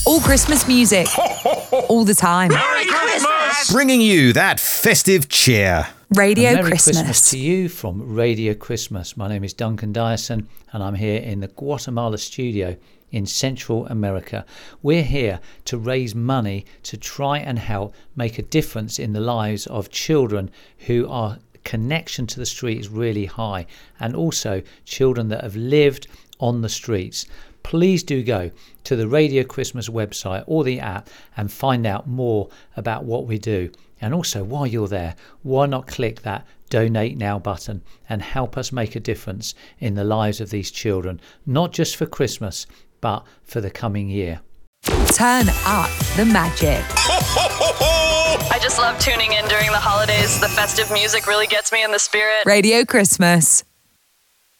All Christmas music. All the time. Merry Christmas! Bringing you that festive cheer. Radio Merry Christmas. Christmas to you from Radio Christmas. My name is Duncan Dyson and I'm here in the Guatemala studio in Central America. We're here to raise money to try and help make a difference in the lives of children who are connection to the street is really high, and also children that have lived on the streets. Please do go to the Radio Christmas website or the app and find out more about what we do. And also, while you're there, why not click that Donate Now button and help us make a difference in the lives of these children, not just for Christmas, but for the coming year. Turn up the magic. I just love tuning in during the holidays. The festive music really gets me in the spirit. Radio Christmas.